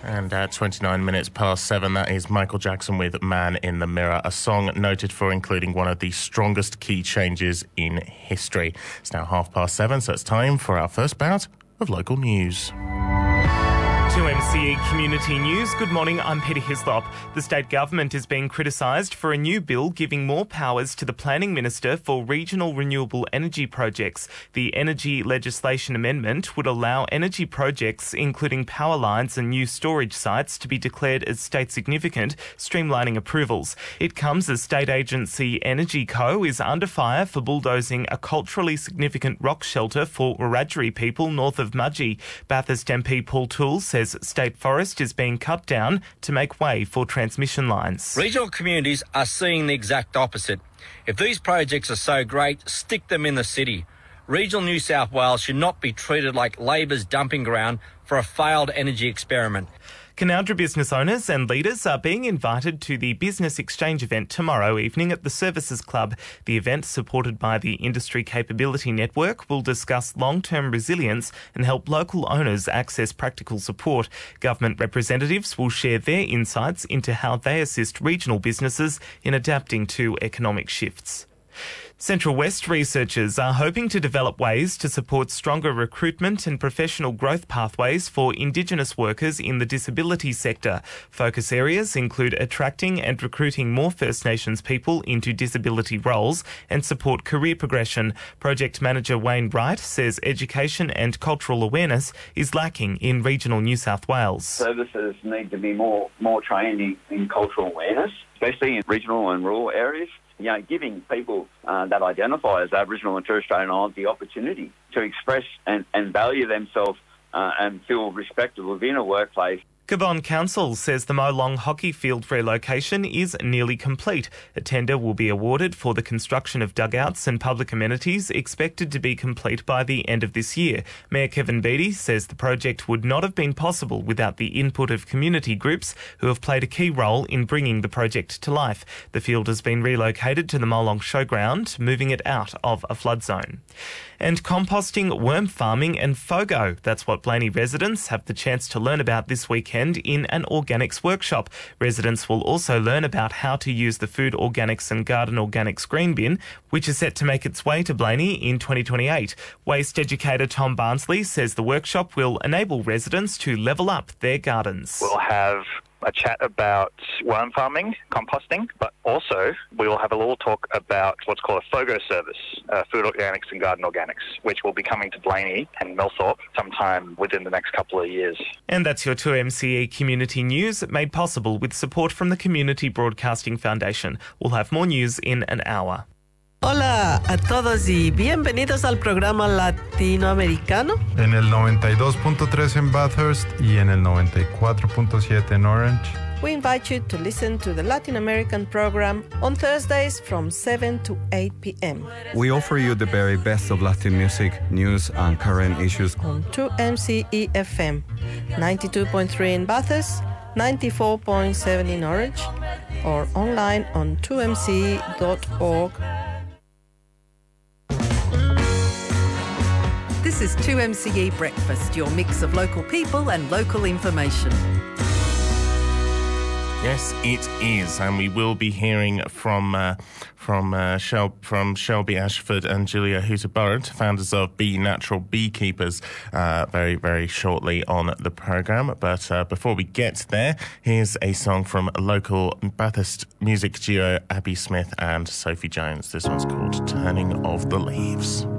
And at 29 minutes past 7, that is Michael Jackson with Man in the Mirror, a song noted for including one of the strongest key changes in history. It's now 7:30, so it's time for our first bout of local news. 2MCE Community News. Good morning, I'm Peter Hislop. The state government is being criticised for a new bill giving more powers to the Planning Minister for regional renewable energy projects. The energy legislation amendment would allow energy projects, including power lines and new storage sites, to be declared as state significant, streamlining approvals. It comes as state agency Energy Co is under fire for bulldozing a culturally significant rock shelter for Wiradjuri people north of Mudgee. Bathurst MP Paul Toole says state forest is being cut down to make way for transmission lines. Regional communities are seeing the exact opposite. If these projects are so great, stick them in the city. Regional New South Wales should not be treated like Labor's dumping ground for a failed energy experiment. Canowindra business owners and leaders are being invited to the Business Exchange event tomorrow evening at the Services Club. The event, supported by the Industry Capability Network, will discuss long-term resilience and help local owners access practical support. Government representatives will share their insights into how they assist regional businesses in adapting to economic shifts. Central West researchers are hoping to develop ways to support stronger recruitment and professional growth pathways for Indigenous workers in the disability sector. Focus areas include attracting and recruiting more First Nations people into disability roles and support career progression. Project manager Wayne Wright says education and cultural awareness is lacking in regional New South Wales. Services need to be more trained in cultural awareness, especially in regional and rural areas. You know, giving people that identify as Aboriginal and Torres Strait Islanders the opportunity to express and value themselves and feel respected within a workplace. Gabon Council says the Molong hockey field relocation is nearly complete. A tender will be awarded for the construction of dugouts and public amenities, expected to be complete by the end of this year. Mayor Kevin Beattie says the project would not have been possible without the input of community groups who have played a key role in bringing the project to life. The field has been relocated to the Molong Showground, moving it out of a flood zone. And composting, worm farming and FOGO. That's what Blaney residents have the chance to learn about this weekend in an organics workshop. Residents will also learn about how to use the Food Organics and Garden Organics green bin, which is set to make its way to Blaney in 2028. Waste educator Tom Barnsley says the workshop will enable residents to level up their gardens. We'll have a chat about worm farming, composting, but also we will have a little talk about what's called a FOGO service, Food Organics and Garden Organics, which will be coming to Blaney and Millthorpe sometime within the next couple of years. And that's your 2MCE Community News, made possible with support from the Community Broadcasting Foundation. We'll have more news in an hour. Hola a todos y bienvenidos al programa latinoamericano. En el 92.3 en Bathurst y en el 94.7 en Orange. We invite you to listen to the Latin American program on Thursdays from 7 to 8 p.m. We offer you the very best of Latin music, news and current issues on 2MCE FM, 92.3 in Bathurst, 94.7 in Orange, or online on 2mce.org. This is 2MCE Breakfast, your mix of local people and local information. Yes, it is, and we will be hearing from Shelby Ashford and Julia Hooter-Burrett, founders of Be Natural Beekeepers, very, very shortly on the programme. But before we get there, here's a song from local Bathurst music duo Abby Smith and Sophie Jones. This one's called Turning of the Leaves.